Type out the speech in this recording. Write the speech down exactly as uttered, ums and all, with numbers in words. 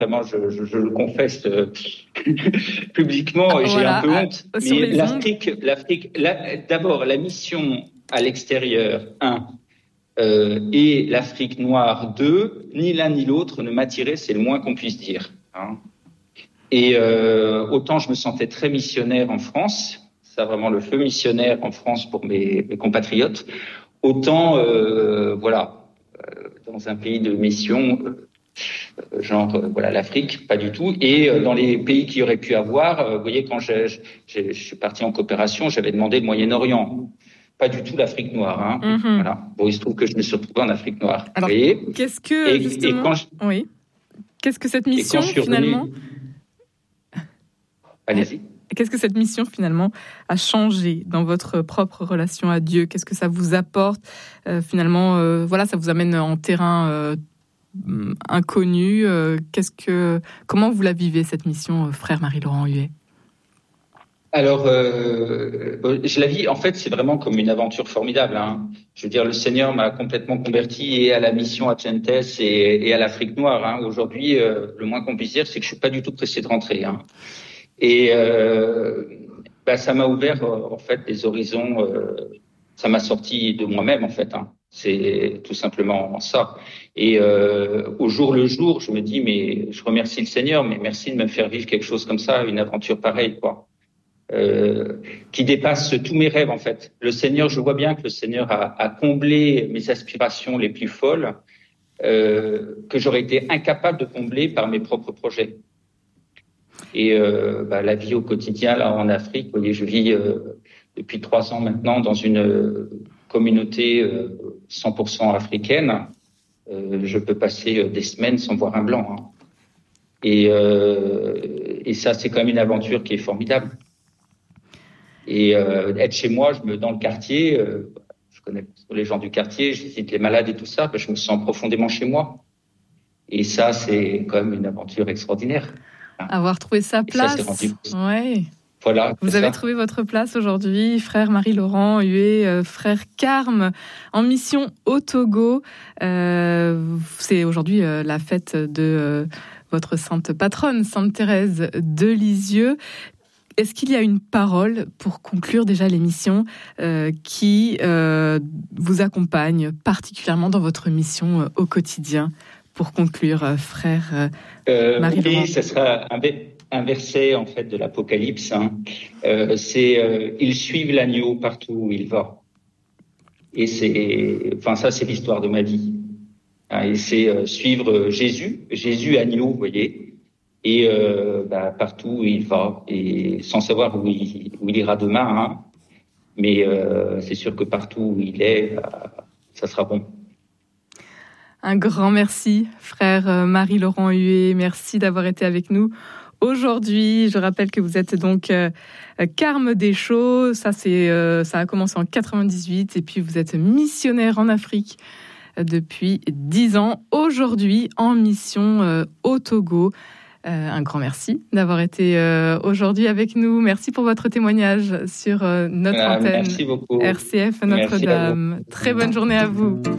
Vraiment, je, je, je le confesse euh, publiquement, et j'ai Voilà, un peu honte. euh, sur Mais les l'Afrique, l'Afrique, la, d'abord la mission à l'extérieur, un, euh, et l'Afrique noire, deux, ni l'un ni l'autre ne m'attirait, c'est le moins qu'on puisse dire. Hein. Et euh, autant je me sentais très missionnaire en France, ça vraiment le feu missionnaire en France pour mes, mes compatriotes, autant euh, voilà, euh, dans un pays de mission. Euh, genre euh, voilà l'Afrique, pas du tout. Et euh, dans les pays qui auraient pu avoir, euh, vous voyez, quand je, je, je suis parti en coopération, j'avais demandé le Moyen-Orient, pas du tout l'Afrique noire. Hein. Mm-hmm. Voilà. Bon, il se trouve que je me suis retrouvé en Afrique noire. Alors, vous voyez qu'est-ce que et, justement, et quand je, oui, qu'est-ce que cette mission finalement revenu... Allez-y. Qu'est-ce que cette mission finalement a changé dans votre propre relation à Dieu? Qu'est-ce que ça vous apporte euh, finalement euh, voilà, ça vous amène en terrain euh, inconnu. Euh, qu'est-ce que, comment vous la vivez cette mission, euh, frère Marie-Laurent Huet? Alors, euh, je la vis, en fait, c'est vraiment comme une aventure formidable. Hein. Je veux dire, le Seigneur m'a complètement converti et à la mission à Gentes et, et à l'Afrique noire. Hein. Aujourd'hui, euh, le moins qu'on puisse dire, c'est que je suis pas du tout pressé de rentrer. Hein. Et euh, bah, ça m'a ouvert, en fait, des horizons. Euh, ça m'a sorti de moi-même, en fait. Hein. C'est tout simplement ça. Et euh, au jour le jour, je me dis, mais je remercie le Seigneur, mais merci de me faire vivre quelque chose comme ça, une aventure pareille, quoi. Euh, qui dépasse tous mes rêves, en fait. Le Seigneur, je vois bien que le Seigneur a, a comblé mes aspirations les plus folles, euh, que j'aurais été incapable de combler par mes propres projets. Et euh, bah, la vie au quotidien, là, en Afrique, vous voyez, je vis euh, depuis trois ans maintenant dans une euh, communauté euh, cent pour cent africaine. Euh, je peux passer des semaines sans voir un blanc. Hein. Et, euh, et ça, c'est quand même une aventure qui est formidable. Et euh, être chez moi, je me dans le quartier, euh, je connais les gens du quartier, je visite les malades et tout ça, ben, je me sens profondément chez moi. Et ça, c'est quand même une aventure extraordinaire. Hein. Avoir trouvé sa place. Et ça, c'est rendu... Ouais. Voilà. Vous avez ça. trouvé votre place aujourd'hui, frère Marie-Laurent Huet, euh, frère Carme, en mission au Togo. Euh, c'est aujourd'hui euh, la fête de euh, votre sainte patronne, Sainte Thérèse de Lisieux. Est-ce qu'il y a une parole pour conclure déjà l'émission euh, qui euh, vous accompagne particulièrement dans votre mission euh, au quotidien? Pour conclure, euh, frère euh, Marie-Laurent. Oui, ce sera un, un verset en fait de l'Apocalypse. Hein. Euh, c'est euh, ils suivent l'agneau partout où il va. Et c'est, enfin ça, c'est l'histoire de ma vie. Hein, et c'est euh, suivre Jésus, Jésus agneau, vous voyez. Et euh, bah, partout où il va, et sans savoir où il, où il ira demain, hein. Mais euh, c'est sûr que partout où il est, bah, ça sera bon. Un grand merci, frère Marie-Laurent Huet. Merci d'avoir été avec nous aujourd'hui. Je rappelle que vous êtes donc euh, Carme des Chaux. Ça, c'est, euh, ça a commencé en quatre-vingt-dix-huit, et puis vous êtes missionnaire en Afrique depuis dix ans. Aujourd'hui, en mission euh, au Togo. Euh, un grand merci d'avoir été euh, aujourd'hui avec nous. Merci pour votre témoignage sur euh, notre ah, antenne merci beaucoup. R C F Notre-Dame. Très bonne journée à vous.